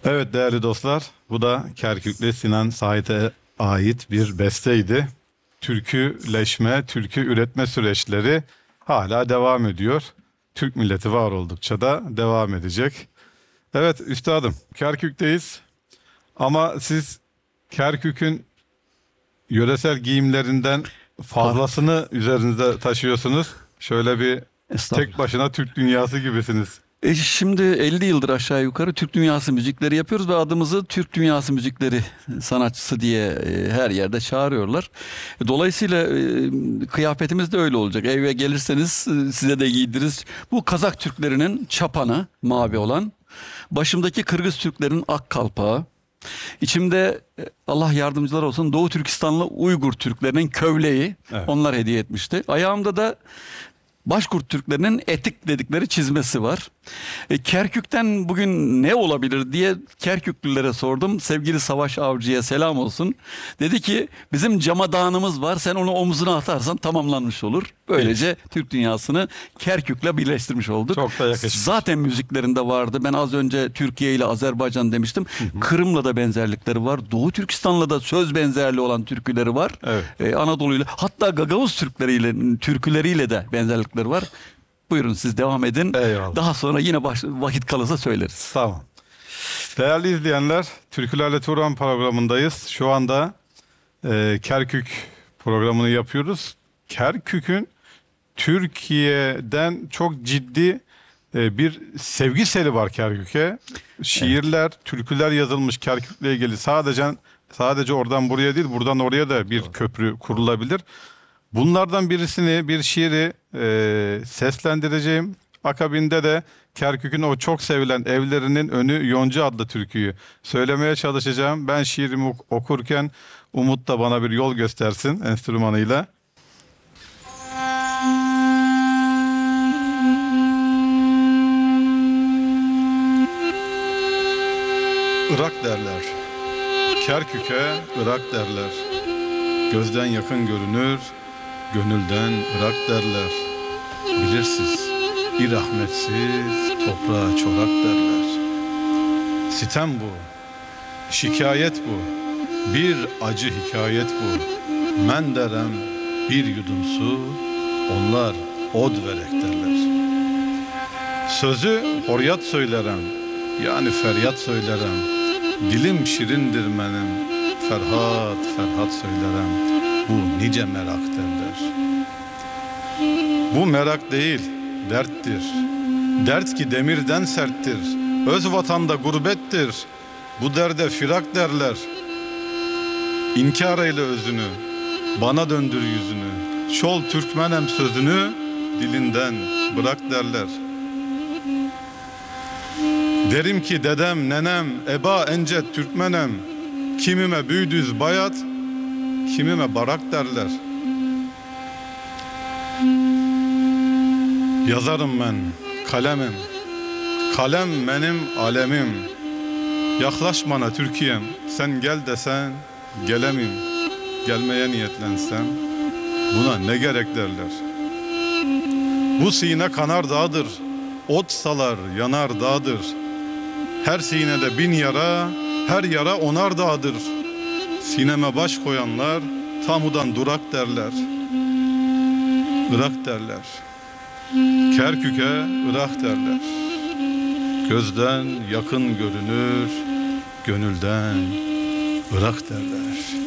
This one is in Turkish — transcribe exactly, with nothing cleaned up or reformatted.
Evet değerli dostlar, bu da Kerkük'le Sinan Sait'e ait bir besteydi. Türküleşme, türkü üretme süreçleri hala devam ediyor. Türk milleti var oldukça da devam edecek. Evet üstadım, Kerkük'teyiz ama siz Kerkük'ün yöresel giyimlerinden Par fazlasını üzerinizde taşıyorsunuz. Şöyle bir tek Estağfurullah. başına Türk dünyası gibisiniz. E şimdi elli yıldır aşağı yukarı Türk dünyası müzikleri yapıyoruz ve adımızı Türk dünyası müzikleri sanatçısı diye e, her yerde çağırıyorlar. E, Dolayısıyla e, kıyafetimiz de öyle olacak. Eve gelirseniz e, size de giydiririz. Bu Kazak Türklerinin çapanı mavi olan, başımdaki Kırgız Türklerin ak kalpağı. İçimde e, Allah yardımcılar olsun Doğu Türkistanlı Uygur Türklerinin kövleği, Evet. onlar hediye etmişti. Ayağımda da Başkurt Türklerinin etik dedikleri çizmesi var. E, Kerkük'ten bugün ne olabilir diye Kerküklülere sordum. Sevgili Savaş Avcı'ya selam olsun. Dedi ki bizim camadağınımız var, sen onu omzuna atarsan tamamlanmış olur. Böylece Türk dünyasını Kerkük'le birleştirmiş olduk. Çok da yakışmış. Zaten müziklerinde vardı. Ben az önce Türkiye ile Azerbaycan demiştim. Kırım'la da benzerlikleri var. Doğu Türkistan'la da söz benzerliği olan türküleri var. Evet. Ee, Anadolu'yla, hatta Gagavuz Türkleriyle, türküleriyle de benzerlikleri var. Buyurun siz devam edin. Eyvallah. Daha sonra yine baş, vakit kalırsa söyleriz. Tamam. Değerli izleyenler, Türkülerle Turan programındayız. Şu anda e, Kerkük programını yapıyoruz. Kerkük'ün Türkiye'den çok ciddi e, bir sevgi seli var Kerkük'e. Şiirler, türküler yazılmış Kerkük'le ilgili. Sadece sadece oradan buraya değil, buradan oraya da bir köprü kurulabilir. Bunlardan birisini, bir şiiri e, seslendireceğim. Akabinde de Kerkük'ün o çok sevilen Evlerinin Önü Yonca adlı türküyü söylemeye çalışacağım. Ben şiirimi ok- okurken Umut da bana bir yol göstersin enstrümanıyla. Irak derler, Kerkük'e Irak derler. Gözden yakın görünür, gönülden Irak derler. Bilirsiz, bir rahmetsiz toprağa çorak derler. Sitem bu, şikayet bu, bir acı hikayet bu. Men derem bir yudum su, onlar od verek derler. Sözü horyat söylerem, yani feryat söylerem. Dilim şirindir benim, Ferhat, Ferhat söylerem. Bu nice merak derler. Bu merak değil, derttir. Dert ki demirden serttir. Öz vatanda gurbettir. Bu derde firak derler. İnkar eyle özünü, bana döndür yüzünü. Şol Türkmenem sözünü, dilinden bırak derler. Derim ki dedem, nenem, eba, encet, Türkmenem. Kimime büydüz bayat, kimime barak derler. Yazarım ben, kalemim. Kalem benim alemim. Yaklaş bana Türkiye'm, sen gel desen gelemim. Gelmeye niyetlensem buna ne gerek derler. Bu sine kanar dağdır, ot salar yanar dağdır. Her sinede bin yara, her yara onar dağdır. Sineme baş koyanlar tamudan durak derler. Irak derler. Kerkük'e Irak derler. Gözden yakın görünür, gönülden Irak derler.